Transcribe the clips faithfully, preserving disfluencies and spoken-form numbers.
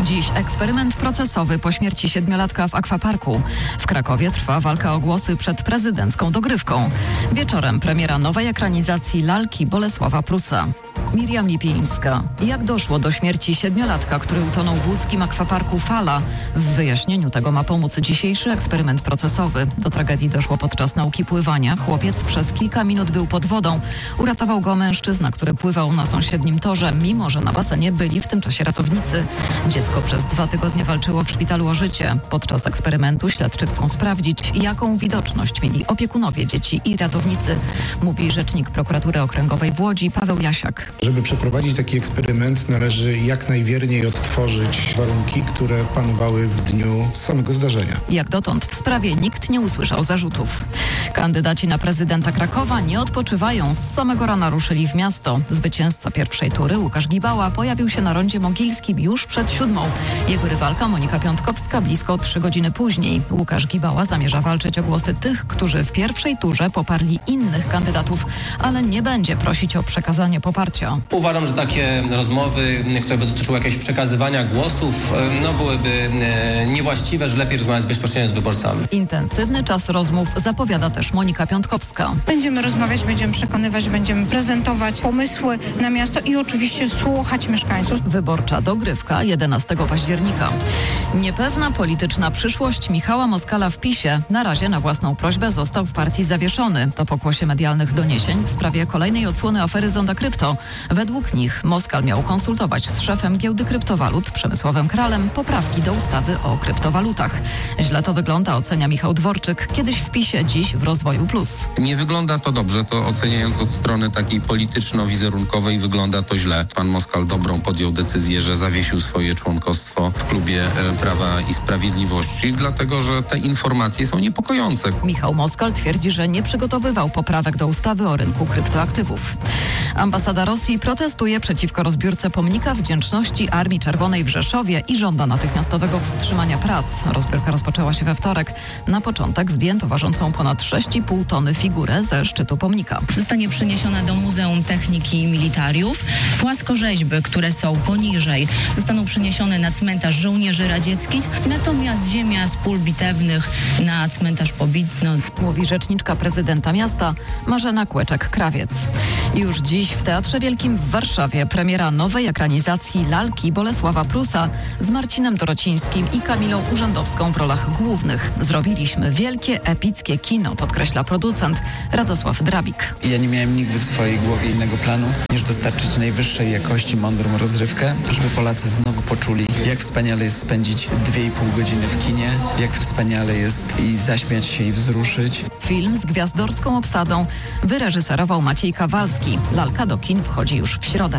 Dziś eksperyment procesowy po śmierci siedmiolatka w akwaparku. W Krakowie trwa walka o głosy przed prezydencką dogrywką. Wieczorem premiera nowej ekranizacji lalki Bolesława Prusa. Miriam Lipińska. Jak doszło do śmierci siedmiolatka, który utonął w łódzkim akwaparku Fala? W wyjaśnieniu tego ma pomóc dzisiejszy eksperyment procesowy. Do tragedii doszło podczas nauki pływania. Chłopiec przez kilka minut był pod wodą. Uratował go mężczyzna, który pływał na sąsiednim torze, mimo że na basenie byli w tym czasie ratownicy. Dziecko przez dwa tygodnie walczyło w szpitalu o życie. Podczas eksperymentu śledczy chcą sprawdzić, jaką widoczność mieli opiekunowie dzieci i ratownicy, mówi rzecznik prokuratury okręgowej w Łodzi Paweł Jasiak. Żeby przeprowadzić taki eksperyment, należy jak najwierniej odtworzyć warunki, które panowały w dniu samego zdarzenia. Jak dotąd w sprawie nikt nie usłyszał zarzutów. Kandydaci na prezydenta Krakowa nie odpoczywają. Z samego rana ruszyli w miasto. Zwycięzca pierwszej tury Łukasz Gibała pojawił się na rondzie Mogilskim już przed siódmą. Jego rywalka Monika Piątkowska blisko trzy godziny później. Łukasz Gibała zamierza walczyć o głosy tych, którzy w pierwszej turze poparli innych kandydatów, ale nie będzie prosić o przekazanie poparcia. Uważam, że takie rozmowy, które by dotyczyły jakiegoś przekazywania głosów, no byłyby niewłaściwe, że lepiej rozmawiać bezpośrednio z wyborcami. Intensywny czas rozmów zapowiada też Monika Piątkowska. Będziemy rozmawiać, będziemy przekonywać, będziemy prezentować pomysły na miasto i oczywiście słuchać mieszkańców. Wyborcza dogrywka jedenastego października. Niepewna polityczna przyszłość Michała Moskala w PiSie. Na razie na własną prośbę został w partii zawieszony. To pokłosie medialnych doniesień w sprawie kolejnej odsłony afery Zonda Krypto. Według nich Moskal miał konsultować z szefem giełdy kryptowalut Przemysławem Kralem poprawki do ustawy o kryptowalutach. Źle to wygląda, ocenia Michał Dworczyk, kiedyś w PiSie, dziś w Rozwoju Plus. Nie wygląda to dobrze, to oceniając od strony takiej polityczno-wizerunkowej wygląda to źle. Pan Moskal dobrą podjął decyzję, że zawiesił swoje członkostwo w klubie Prawa i Sprawiedliwości, dlatego że te informacje są niepokojące. Michał Moskal twierdzi, że nie przygotowywał poprawek do ustawy o rynku kryptoaktywów. Ambasada Rosji protestuje przeciwko rozbiórce pomnika wdzięczności Armii Czerwonej w Rzeszowie i żąda natychmiastowego wstrzymania prac. Rozbiórka rozpoczęła się we wtorek. Na początek zdjęto ważącą ponad sześć i pół tony figurę ze szczytu pomnika. Zostanie przeniesiona do Muzeum Techniki i Militariów. Płaskorzeźby, które są poniżej, zostaną przeniesione na cmentarz żołnierzy radzieckich, natomiast ziemia z pól bitewnych na cmentarz Pobitno. Mówi rzeczniczka prezydenta miasta Marzena Kłeczek-Krawiec. Już dziś w Teatrze Wielkim w Warszawie premiera nowej ekranizacji lalki Bolesława Prusa z Marcinem Dorocińskim i Kamilą Urzędowską w rolach głównych. Zrobiliśmy wielkie, epickie kino, podkreśla producent Radosław Drabik. Ja nie miałem nigdy w swojej głowie innego planu, niż dostarczyć najwyższej jakości, mądrą rozrywkę, żeby Polacy znowu poczuli, jak wspaniale jest spędzić dwie i pół godziny w kinie, jak wspaniale jest i zaśmiać się i wzruszyć. Film z gwiazdorską obsadą wyreżyserował Maciej Kawalski. Lalka do kin wchodzi już w środę.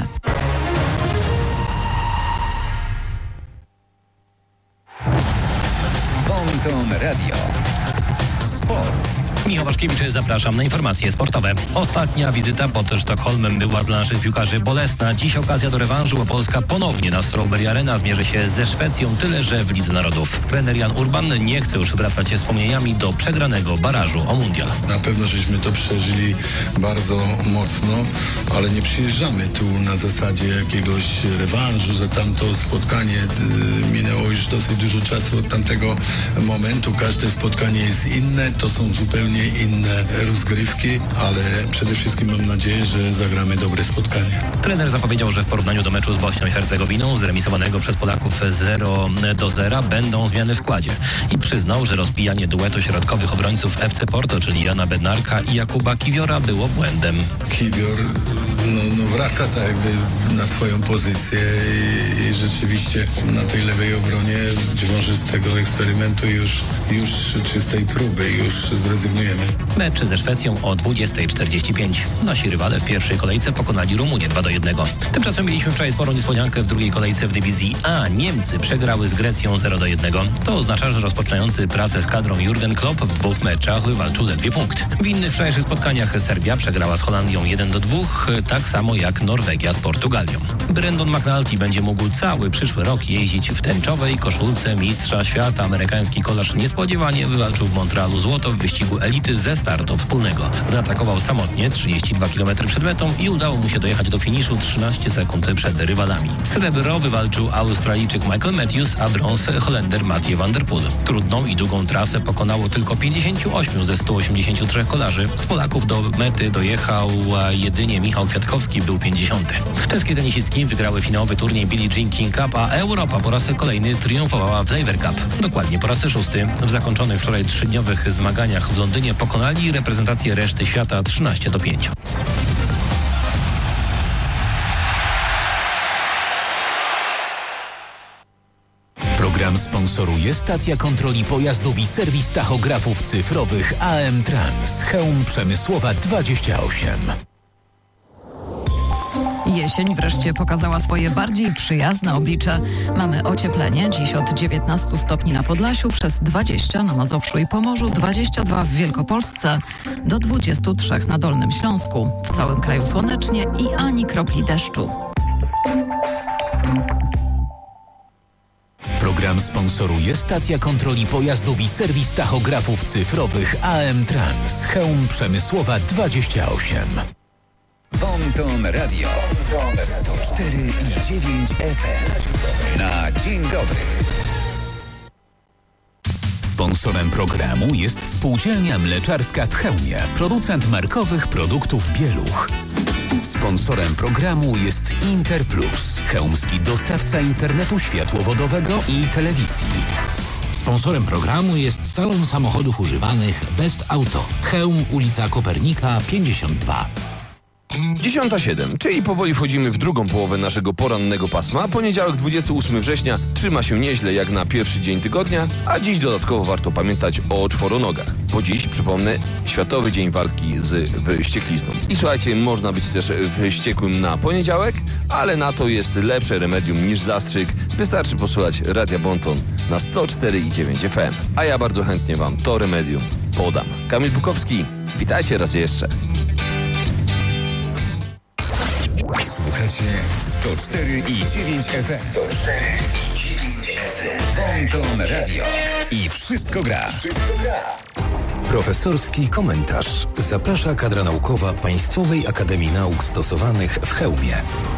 Bonton Radio. Sport. Michał Waszkiewicz, zapraszam na informacje sportowe. Ostatnia wizyta pod Sztokholmem była dla naszych piłkarzy bolesna. Dziś okazja do rewanżu, bo Polska ponownie na Strawberry Arena zmierzy się ze Szwecją, tyle że w Lidze Narodów. Trener Jan Urban nie chce już wracać się wspomnieniami do przegranego barażu o mundial. Na pewno żeśmy to przeżyli bardzo mocno, ale nie przyjeżdżamy tu na zasadzie jakiegoś rewanżu za tamto spotkanie. Minęło już dosyć dużo czasu od tamtego momentu. Każde spotkanie jest inne, to są zupełnie inne rozgrywki, ale przede wszystkim mam nadzieję, że zagramy dobre spotkanie. Trener zapowiedział, że w porównaniu do meczu z Bośnią i Hercegowiną, zremisowanego przez Polaków zero do zera, będą zmiany w składzie. I przyznał, że rozbijanie duetu środkowych obrońców F C Porto, czyli Jana Bednarka i Jakuba Kiwiora, było błędem. Kiwior no, no wraca tak jakby na swoją pozycję i, i rzeczywiście na tej lewej obronie być może z tego eksperymentu już, już czy z tej próby już zrezygnujemy. Mecz ze Szwecją o dwudziestej czterdzieści pięć. Nasi rywale w pierwszej kolejce pokonali Rumunię dwa do jednego. Tymczasem mieliśmy wczoraj sporą niespodziankę w drugiej kolejce w dywizji A. Niemcy przegrały z Grecją zero do jednego. To oznacza, że rozpoczynający pracę z kadrą Jurgen Klopp w dwóch meczach wywalczył ledwie punkt. W innych wczorajszych spotkaniach Serbia przegrała z Holandią jeden do dwóch, tak samo jak Norwegia z Portugalią. Brandon McNulty będzie mógł cały przyszły rok jeździć w tęczowej koszulce mistrza świata. Amerykański kolarz niespodziewanie wywalczył w Montrealu złoto w wyścigu elit pobity ze startu wspólnego. Zaatakował samotnie trzydzieści dwa kilometry przed metą i udało mu się dojechać do finiszu trzynaście sekund przed rywalami. Srebro wywalczył Australijczyk Michael Matthews, a brąz Holender Mathieu van der Poel. Trudną i długą trasę pokonało tylko pięćdziesięciu ośmiu ze stu osiemdziesięciu trzech kolarzy. Z Polaków do mety dojechał jedynie Michał Kwiatkowski, był pięćdziesiąty. Czeskie tenisistki wygrały finałowy turniej Billie Jean King Cup, a Europa po raz kolejny triumfowała w Laver Cup. Dokładnie po raz szósty. W zakończonych wczoraj trzydniowych zmaganiach w Londynie pokonali reprezentację reszty świata trzynaście do pięciu. Program sponsoruje stacja kontroli pojazdów i serwis tachografów cyfrowych A M Trans. Chełm Przemysłowa dwadzieścia osiem. Jesień wreszcie pokazała swoje bardziej przyjazne oblicze. Mamy ocieplenie, dziś od dziewiętnastu stopni na Podlasiu, przez dwadzieścia na Mazowszu i Pomorzu, dwadzieścia dwa w Wielkopolsce, do dwudziestu trzech na Dolnym Śląsku. W całym kraju słonecznie i ani kropli deszczu. Program sponsoruje stacja kontroli pojazdów i serwis tachografów cyfrowych A M Trans. Chełm Przemysłowa dwadzieścia osiem. Bonton Radio sto cztery i dziewięć F M. Na dzień dobry. Sponsorem programu jest Spółdzielnia Mleczarska w Chełmie, producent markowych produktów Bieluch. Sponsorem programu jest Interplus, chełmski dostawca internetu światłowodowego i telewizji. Sponsorem programu jest salon samochodów używanych Best Auto, Chełm, ulica Kopernika pięćdziesiąt dwa. dziesiąta siedem, czyli powoli wchodzimy w drugą połowę naszego porannego pasma. Poniedziałek dwudziestego ósmego września trzyma się nieźle jak na pierwszy dzień tygodnia, a dziś dodatkowo warto pamiętać o czworonogach. Bo dziś, przypomnę, Światowy Dzień Walki z Wścieklizną. I słuchajcie, można być też wściekłym na poniedziałek, ale na to jest lepsze remedium niż zastrzyk. Wystarczy posłuchać Radia Bonton na sto cztery i dziewięć F M. A ja bardzo chętnie wam to remedium podam. Kamil Bukowski, witajcie raz jeszcze. Słuchajcie sto cztery i dziewięć F M. sto cztery i dziewięć F M. Bonton Radio. I wszystko gra. Wszystko gra. Profesorski komentarz. Zaprasza kadra naukowa Państwowej Akademii Nauk Stosowanych w Chełmie.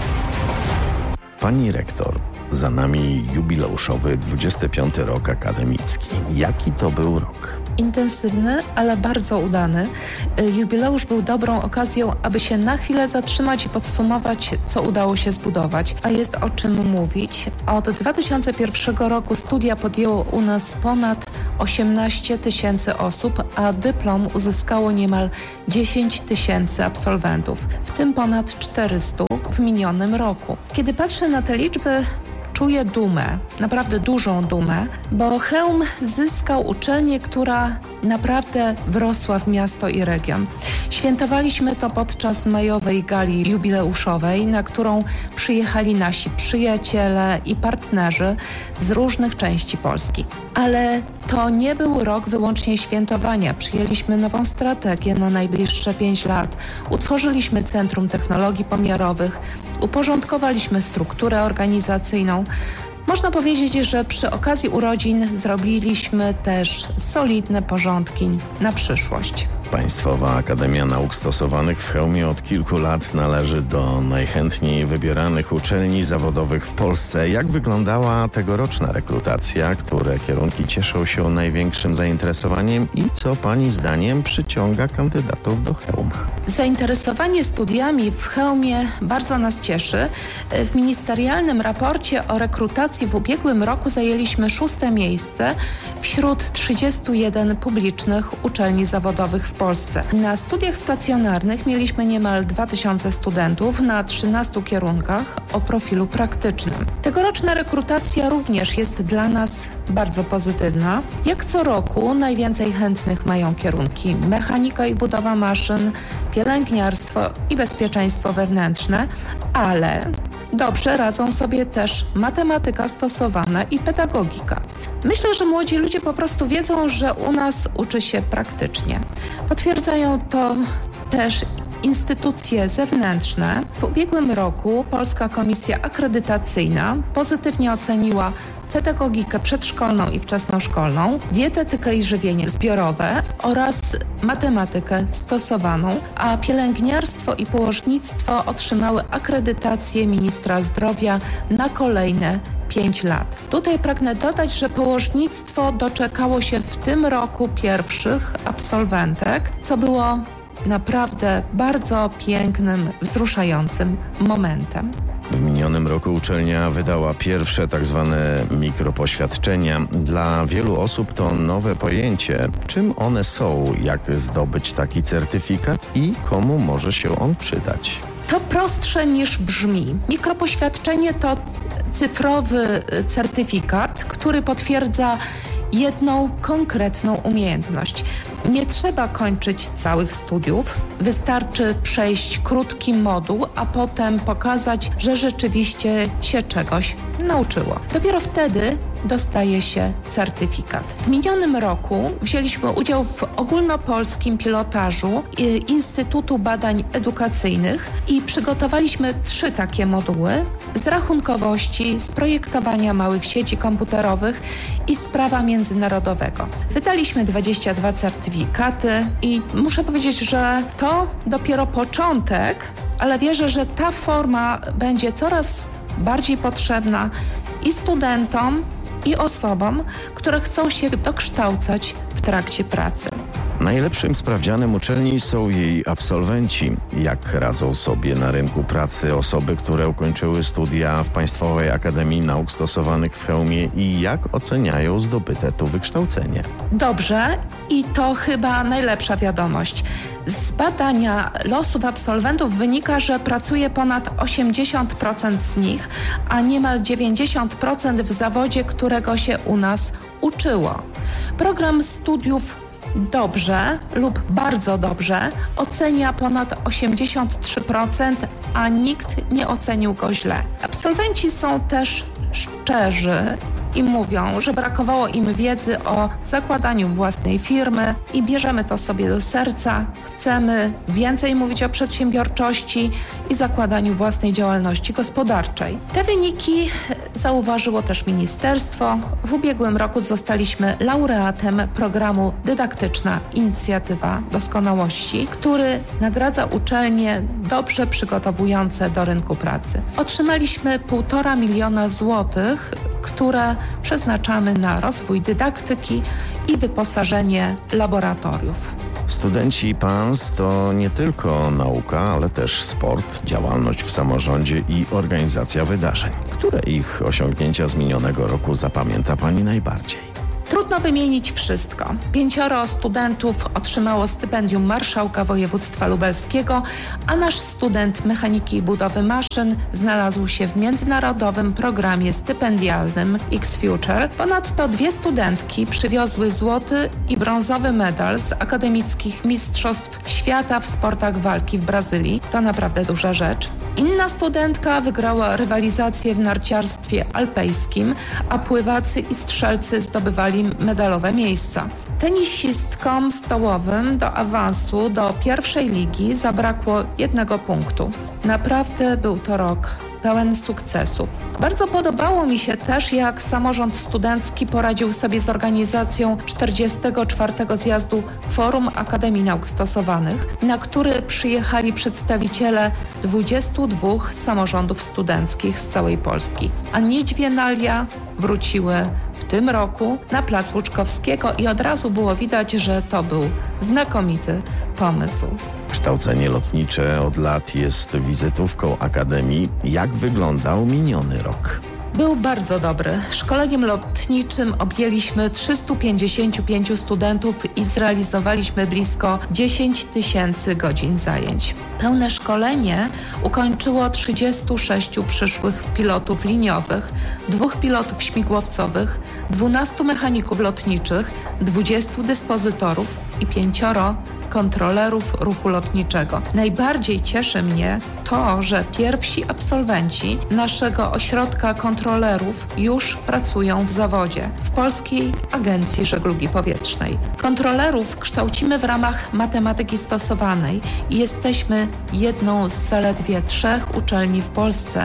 Pani rektor, za nami jubileuszowy dwudziesty piąty rok akademicki. Jaki to był rok? Intensywny, ale bardzo udany. Jubileusz był dobrą okazją, aby się na chwilę zatrzymać i podsumować, co udało się zbudować. A jest o czym mówić. Od dwa tysiące pierwszego roku studia podjęło u nas ponad osiemnaście tysięcy osób, a dyplom uzyskało niemal dziesięć tysięcy absolwentów, w tym ponad czterystu w minionym roku. Kiedy patrzę na te liczby, czuję dumę, naprawdę dużą dumę, bo Chełm zyskał uczelnię, która naprawdę wrosła w miasto i region. Świętowaliśmy to podczas majowej gali jubileuszowej, na którą przyjechali nasi przyjaciele i partnerzy z różnych części Polski. Ale to nie był rok wyłącznie świętowania. Przyjęliśmy nową strategię na najbliższe pięć lat. Utworzyliśmy Centrum Technologii Pomiarowych, uporządkowaliśmy strukturę organizacyjną. Można powiedzieć, że przy okazji urodzin zrobiliśmy też solidne porządki na przyszłość. Państwowa Akademia Nauk Stosowanych w Chełmie od kilku lat należy do najchętniej wybieranych uczelni zawodowych w Polsce. Jak wyglądała tegoroczna rekrutacja? Które kierunki cieszą się największym zainteresowaniem i co Pani zdaniem przyciąga kandydatów do Chełma? Zainteresowanie studiami w Chełmie bardzo nas cieszy. W ministerialnym raporcie o rekrutacji w ubiegłym roku zajęliśmy szóste miejsce wśród trzydziestu jeden publicznych uczelni zawodowych w Polsce. Na studiach stacjonarnych mieliśmy niemal dwa tysiące studentów na trzynastu kierunkach o profilu praktycznym. Tegoroczna rekrutacja również jest dla nas bardzo pozytywna. Jak co roku najwięcej chętnych mają kierunki mechanika i budowa maszyn, pielęgniarstwo i bezpieczeństwo wewnętrzne, ale dobrze radzą sobie też matematyka stosowana i pedagogika. Myślę, że młodzi ludzie po prostu wiedzą, że u nas uczy się praktycznie. Potwierdzają to też instytucje zewnętrzne. W ubiegłym roku Polska Komisja Akredytacyjna pozytywnie oceniła pedagogikę przedszkolną i wczesnoszkolną, dietetykę i żywienie zbiorowe oraz matematykę stosowaną, a pielęgniarstwo i położnictwo otrzymały akredytację ministra zdrowia na kolejne pięć lat. Tutaj pragnę dodać, że położnictwo doczekało się w tym roku pierwszych absolwentek, co było naprawdę bardzo pięknym, wzruszającym momentem. W minionym roku uczelnia wydała pierwsze tak zwane mikropoświadczenia. Dla wielu osób to nowe pojęcie. Czym one są, jak zdobyć taki certyfikat i komu może się on przydać? To prostsze niż brzmi. Mikropoświadczenie to cyfrowy certyfikat, który potwierdza jedną konkretną umiejętność. Nie trzeba kończyć całych studiów, wystarczy przejść krótki moduł, a potem pokazać, że rzeczywiście się czegoś nauczyło. Dopiero wtedy dostaje się certyfikat. W minionym roku wzięliśmy udział w ogólnopolskim pilotażu Instytutu Badań Edukacyjnych i przygotowaliśmy trzy takie moduły z rachunkowości, z projektowania małych sieci komputerowych i z prawa międzynarodowego. Wydaliśmy dwadzieścia dwa certyfikaty i muszę powiedzieć, że to dopiero początek, ale wierzę, że ta forma będzie coraz bardziej potrzebna i studentom, i osobom, które chcą się dokształcać w trakcie pracy. Najlepszym sprawdzianem uczelni są jej absolwenci. Jak radzą sobie na rynku pracy osoby, które ukończyły studia w Państwowej Akademii Nauk Stosowanych w Chełmie i jak oceniają zdobyte tu wykształcenie? Dobrze i to chyba najlepsza wiadomość. Z badania losów absolwentów wynika, że pracuje ponad osiemdziesiąt procent z nich, a niemal dziewięćdziesiąt procent w zawodzie, którego się u nas uczyło. Program studiów dobrze lub bardzo dobrze ocenia ponad osiemdziesiąt trzy procent, a nikt nie ocenił go źle. Absolwenci są też szczerzy i mówią, że brakowało im wiedzy o zakładaniu własnej firmy i bierzemy to sobie do serca. Chcemy więcej mówić o przedsiębiorczości i zakładaniu własnej działalności gospodarczej. Te wyniki zauważyło też ministerstwo. W ubiegłym roku zostaliśmy laureatem programu Dydaktyczna Inicjatywa Doskonałości, który nagradza uczelnie dobrze przygotowujące do rynku pracy. Otrzymaliśmy półtora miliona złotych, które przeznaczamy na rozwój dydaktyki i wyposażenie laboratoriów. Studenci P A N S to nie tylko nauka, ale też sport, działalność w samorządzie i organizacja wydarzeń. Które ich osiągnięcia z minionego roku zapamięta Pani najbardziej? Trudno wymienić wszystko. Pięcioro studentów otrzymało stypendium Marszałka Województwa Lubelskiego, a nasz student mechaniki i budowy maszyn znalazł się w międzynarodowym programie stypendialnym X-Future. Ponadto dwie studentki przywiozły złoty i brązowy medal z akademickich mistrzostw świata w sportach walki w Brazylii. To naprawdę duża rzecz. Inna studentka wygrała rywalizację w narciarstwie alpejskim, a pływacy i strzelcy zdobywali medalowe miejsca. Tenisistkom stołowym do awansu do pierwszej ligi zabrakło jednego punktu. Naprawdę był to rok pełen sukcesów. Bardzo podobało mi się też, jak samorząd studencki poradził sobie z organizacją czterdziestego czwartego zjazdu Forum Akademii Nauk Stosowanych, na który przyjechali przedstawiciele dwudziestu dwóch samorządów studenckich z całej Polski. A niedźwiedalia wróciły w tym roku na Plac Łuczkowskiego i od razu było widać, że to był znakomity pomysł. Kształcenie lotnicze od lat jest wizytówką Akademii. Jak wyglądał miniony rok? Był bardzo dobry. Szkoleniem lotniczym objęliśmy trzystu pięćdziesięciu pięciu studentów i zrealizowaliśmy blisko dziesięć tysięcy godzin zajęć. Pełne szkolenie ukończyło trzydziestu sześciu przyszłych pilotów liniowych, dwóch pilotów śmigłowcowych, dwunastu mechaników lotniczych, dwudziestu dyspozytorów i pięcioro kontrolerów ruchu lotniczego. Najbardziej cieszy mnie to, że pierwsi absolwenci naszego ośrodka kontrolerów już pracują w zawodzie w Polskiej Agencji Żeglugi Powietrznej. Kontrolerów kształcimy w ramach matematyki stosowanej i jesteśmy jedną z zaledwie trzech uczelni w Polsce,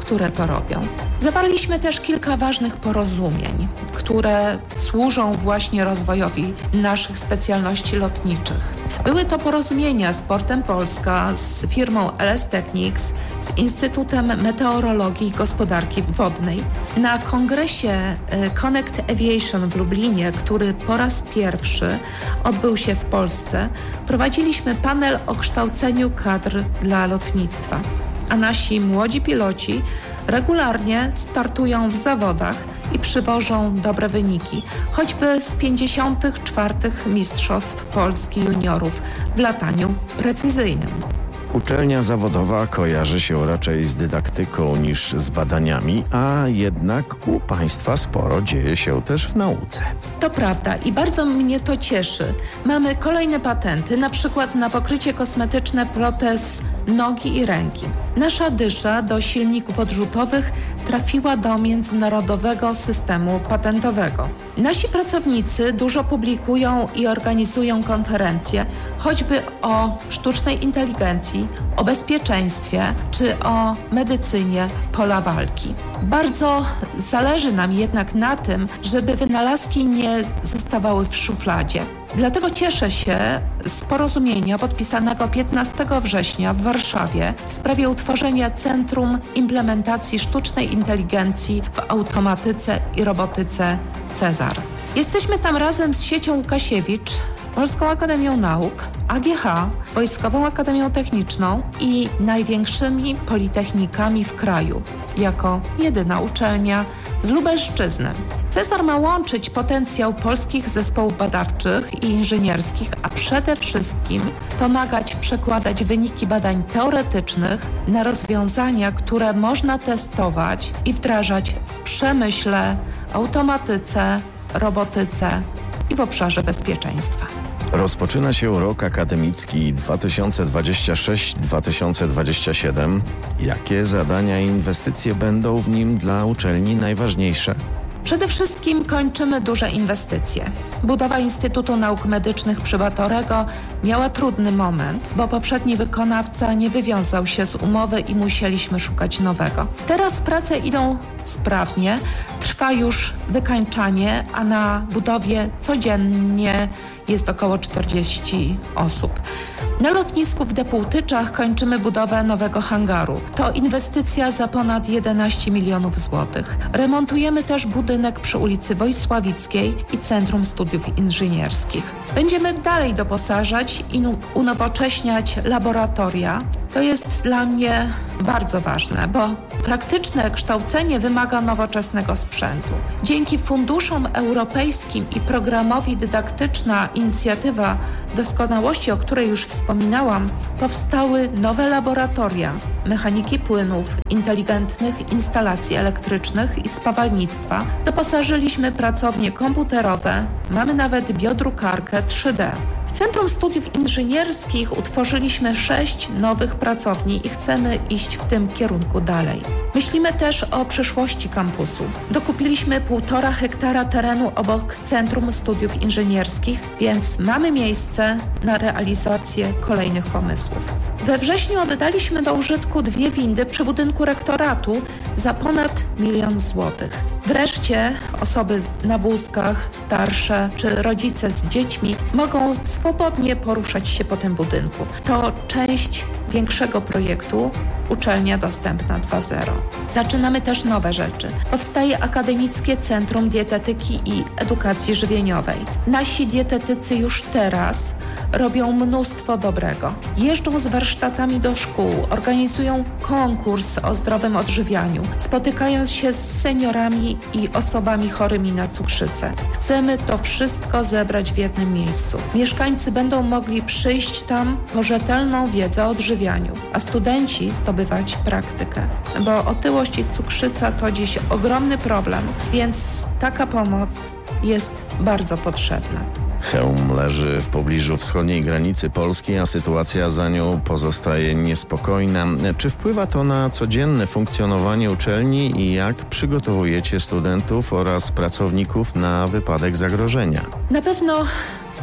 które to robią. Zawarliśmy też kilka ważnych porozumień, które służą właśnie rozwojowi naszych specjalności lotniczych. Były to porozumienia z Portem Polska, z firmą L S Technics, z Instytutem Meteorologii i Gospodarki Wodnej. Na kongresie Connect Aviation w Lublinie, który po raz pierwszy odbył się w Polsce, prowadziliśmy panel o kształceniu kadr dla lotnictwa, a nasi młodzi piloci regularnie startują w zawodach i przywożą dobre wyniki, choćby z pięćdziesiątych czwartych Mistrzostw Polski Juniorów w lataniu precyzyjnym. Uczelnia zawodowa kojarzy się raczej z dydaktyką niż z badaniami, a jednak u Państwa sporo dzieje się też w nauce. To prawda i bardzo mnie to cieszy. Mamy kolejne patenty, na przykład na pokrycie kosmetyczne protez nogi i ręki. Nasza dysza do silników odrzutowych trafiła do międzynarodowego systemu patentowego. Nasi pracownicy dużo publikują i organizują konferencje, choćby o sztucznej inteligencji, o bezpieczeństwie czy o medycynie pola walki. Bardzo zależy nam jednak na tym, żeby wynalazki nie zostawały w szufladzie. Dlatego cieszę się z porozumienia podpisanego piętnastego września w Warszawie w sprawie utworzenia Centrum Implementacji Sztucznej Inteligencji w Automatyce i Robotyce Cezar. Jesteśmy tam razem z siecią Łukasiewicz, Polską Akademią Nauk, A G H, Wojskową Akademią Techniczną i największymi politechnikami w kraju, jako jedyna uczelnia z Lubelszczyzny. Cezar ma łączyć potencjał polskich zespołów badawczych i inżynierskich, a przede wszystkim pomagać przekładać wyniki badań teoretycznych na rozwiązania, które można testować i wdrażać w przemyśle, automatyce, robotyce i w obszarze bezpieczeństwa. Rozpoczyna się rok akademicki dwa tysiące dwudziesty szósty dwa tysiące dwudziesty siódmy. Jakie zadania i inwestycje będą w nim dla uczelni najważniejsze? Przede wszystkim kończymy duże inwestycje. Budowa Instytutu Nauk Medycznych przy Batorego miała trudny moment, bo poprzedni wykonawca nie wywiązał się z umowy i musieliśmy szukać nowego. Teraz prace idą sprawnie, trwa już wykańczanie, a na budowie codziennie jest około czterdzieści osób. Na lotnisku w Depułtyczach kończymy budowę nowego hangaru. To inwestycja za ponad jedenaście milionów złotych. Remontujemy też budynek przy ulicy Wojsławickiej i Centrum Studiów Inżynierskich. Będziemy dalej doposażać i unowocześniać laboratoria. To jest dla mnie bardzo ważne, bo praktyczne kształcenie wymaga nowoczesnego sprzętu. Dzięki funduszom europejskim i programowi Dydaktyczna Inicjatywa Doskonałości, o której już wspominałam, powstały nowe laboratoria mechaniki płynów, inteligentnych instalacji elektrycznych i spawalnictwa. Doposażyliśmy pracownie komputerowe, mamy nawet biodrukarkę trzy D. W Centrum Studiów Inżynierskich utworzyliśmy sześć nowych pracowni i chcemy iść w tym kierunku dalej. Myślimy też o przyszłości kampusu. Dokupiliśmy półtora hektara terenu obok Centrum Studiów Inżynierskich, więc mamy miejsce na realizację kolejnych pomysłów. We wrześniu oddaliśmy do użytku dwie windy przy budynku rektoratu za ponad milion złotych. Wreszcie osoby na wózkach, starsze czy rodzice z dziećmi mogą swobodnie poruszać się po tym budynku. To część większego projektu Uczelnia Dostępna dwa zero. Zaczynamy też nowe rzeczy. Powstaje Akademickie Centrum Dietetyki i Edukacji Żywieniowej. Nasi dietetycy już teraz robią mnóstwo dobrego. Jeżdżą z warsztatami do szkół, organizują konkurs o zdrowym odżywianiu, spotykają się z seniorami i osobami chorymi na cukrzycę. Chcemy to wszystko zebrać w jednym miejscu. Mieszkańcy będą mogli przyjść tam po rzetelną wiedzę o odżywianiu, a studenci zdobywać praktykę. Bo otyłość i cukrzyca to dziś ogromny problem, więc taka pomoc jest bardzo potrzebna. Chełm leży w pobliżu wschodniej granicy Polski, a sytuacja za nią pozostaje niespokojna. Czy wpływa to na codzienne funkcjonowanie uczelni i jak przygotowujecie studentów oraz pracowników na wypadek zagrożenia? Na pewno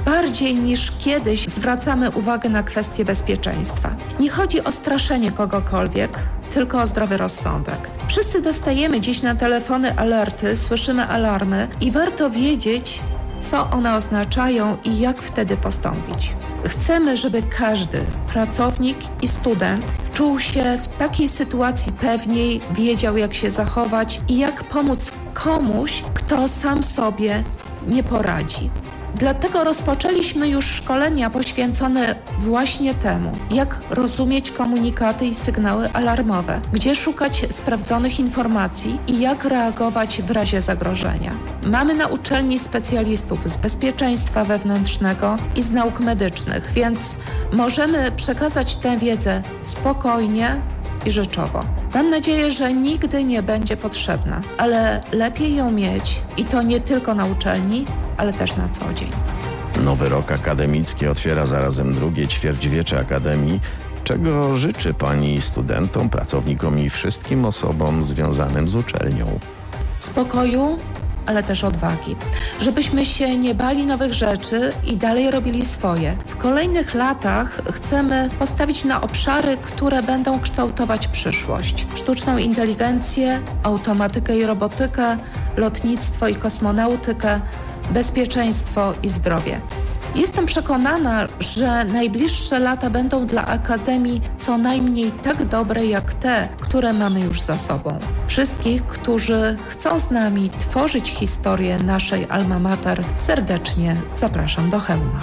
bardziej niż kiedyś zwracamy uwagę na kwestie bezpieczeństwa. Nie chodzi o straszenie kogokolwiek, tylko o zdrowy rozsądek. Wszyscy dostajemy dziś na telefony alerty, słyszymy alarmy i warto wiedzieć, co one oznaczają i jak wtedy postąpić. Chcemy, żeby każdy pracownik i student czuł się w takiej sytuacji pewniej, wiedział, jak się zachować i jak pomóc komuś, kto sam sobie nie poradzi. Dlatego rozpoczęliśmy już szkolenia poświęcone właśnie temu, jak rozumieć komunikaty i sygnały alarmowe, gdzie szukać sprawdzonych informacji i jak reagować w razie zagrożenia. Mamy na uczelni specjalistów z bezpieczeństwa wewnętrznego i z nauk medycznych, więc możemy przekazać tę wiedzę spokojnie i rzeczowo. Mam nadzieję, że nigdy nie będzie potrzebna, ale lepiej ją mieć i to nie tylko na uczelni, ale też na co dzień. Nowy rok akademicki otwiera zarazem drugie ćwierćwiecze Akademii. Czego życzy Pani studentom, pracownikom i wszystkim osobom związanym z uczelnią? Spokoju, ale też odwagi. Żebyśmy się nie bali nowych rzeczy i dalej robili swoje. W kolejnych latach chcemy postawić na obszary, które będą kształtować przyszłość. Sztuczną inteligencję, automatykę i robotykę, lotnictwo i kosmonautykę, bezpieczeństwo i zdrowie. Jestem przekonana, że najbliższe lata będą dla Akademii co najmniej tak dobre jak te, które mamy już za sobą. Wszystkich, którzy chcą z nami tworzyć historię naszej alma mater, serdecznie zapraszam do Chełma.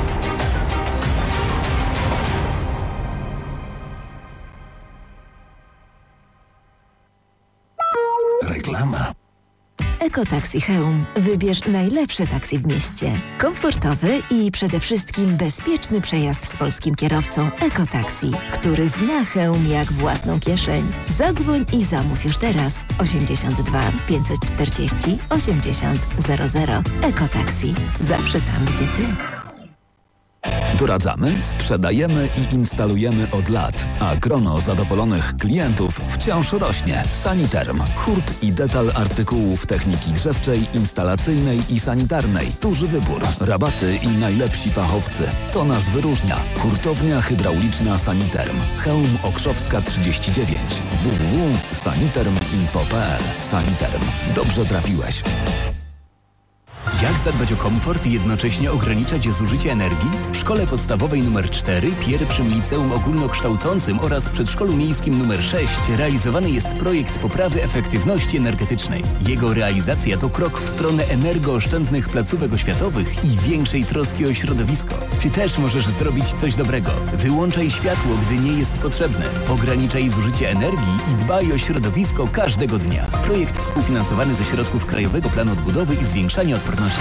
Reklama. Ekotaksi Chełm. Wybierz najlepsze taksi w mieście. Komfortowy i przede wszystkim bezpieczny przejazd z polskim kierowcą Ekotaksi, który zna Chełm jak własną kieszeń. Zadzwoń i zamów już teraz. osiemdziesiąt dwa pięćset czterdzieści osiemdziesiąt zero zero. Ekotaksi. Zawsze tam, gdzie ty. Doradzamy, sprzedajemy i instalujemy od lat, a grono zadowolonych klientów wciąż rośnie. Saniterm. Hurt i detal artykułów techniki grzewczej, instalacyjnej i sanitarnej. Duży wybór, rabaty i najlepsi fachowcy. To nas wyróżnia. Hurtownia hydrauliczna Saniterm. Chełm Okrzowska trzydzieści dziewięć. w w w kropka saniterm kropka info kropka p l. Saniterm. Dobrze trafiłeś. Jak zadbać o komfort i jednocześnie ograniczać zużycie energii? W szkole podstawowej nr cztery, pierwszym liceum ogólnokształcącym oraz przedszkolu miejskim nr sześć realizowany jest projekt poprawy efektywności energetycznej. Jego realizacja to krok w stronę energooszczędnych placówek oświatowych i większej troski o środowisko. Ty też możesz zrobić coś dobrego. Wyłączaj światło, gdy nie jest potrzebne. Ograniczaj zużycie energii i dbaj o środowisko każdego dnia. Projekt współfinansowany ze środków Krajowego Planu Odbudowy i Zwiększania Odporności.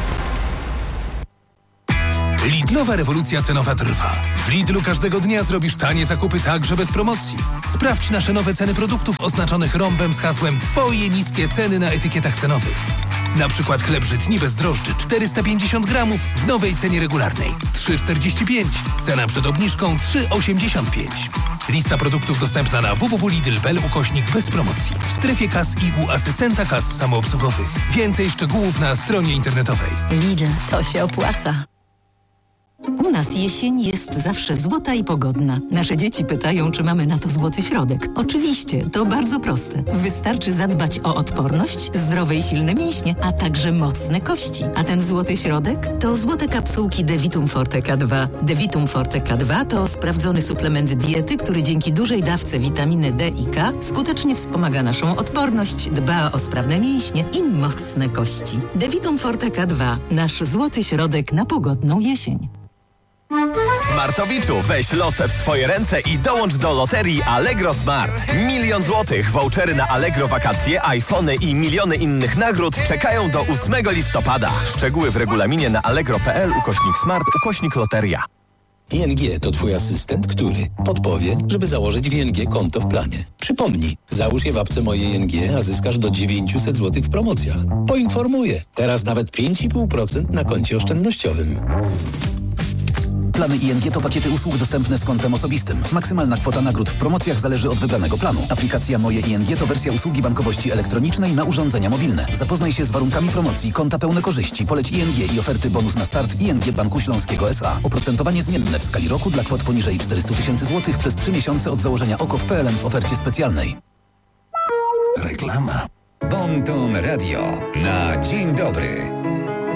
Lidlowa rewolucja cenowa trwa. W Lidlu każdego dnia zrobisz tanie zakupy także bez promocji. Sprawdź nasze nowe ceny produktów oznaczonych rąbem z hasłem Twoje niskie ceny na etykietach cenowych. Na przykład chleb żytni bez drożdży czterysta pięćdziesiąt gramów w nowej cenie regularnej trzy czterdzieści pięć. Cena przed obniżką trzy osiemdziesiąt pięć. Lista produktów dostępna na w w w kropka lidl kropka p l ukośnik bez promocji. W strefie kas i u asystenta kas samoobsługowych. Więcej szczegółów na stronie internetowej. Lidl, to się opłaca. U nas jesień jest zawsze złota i pogodna. Nasze dzieci pytają, czy mamy na to złoty środek. Oczywiście, to bardzo proste. Wystarczy zadbać o odporność, zdrowe i silne mięśnie, a także mocne kości. A ten złoty środek to złote kapsułki Devitum Forte K dwa. Devitum Forte K dwa to sprawdzony suplement diety, który dzięki dużej dawce witaminy D i K skutecznie wspomaga naszą odporność, dba o sprawne mięśnie i mocne kości. Devitum Forte K dwa. Nasz złoty środek na pogodną jesień. Smartowiczu, weź losy w swoje ręce i dołącz do loterii Allegro Smart. Milion złotych, vouchery na Allegro wakacje, iPhony i miliony innych nagród czekają do ósmego listopada. Szczegóły w regulaminie na allegro kropka p l ukośnik smart ukośnik loteria. I N G to Twój asystent, który podpowie, żeby założyć w I N G konto w planie. Przypomnij, załóż je w apce Moje I N G, a zyskasz do dziewięćset złotych w promocjach. Poinformuję, teraz nawet pięć i pół procent na koncie oszczędnościowym. Plany I N G to pakiety usług dostępne z kontem osobistym. Maksymalna kwota nagród w promocjach zależy od wybranego planu. Aplikacja Moje I N G to wersja usługi bankowości elektronicznej na urządzenia mobilne. Zapoznaj się z warunkami promocji, konta pełne korzyści, poleć I N G i oferty bonus na start I N G Banku Śląskiego S A. Oprocentowanie zmienne w skali roku dla kwot poniżej czterysta tysięcy złotych przez trzy miesiące od założenia O K O w P L N w ofercie specjalnej. Reklama. Bon Ton Radio na dzień dobry.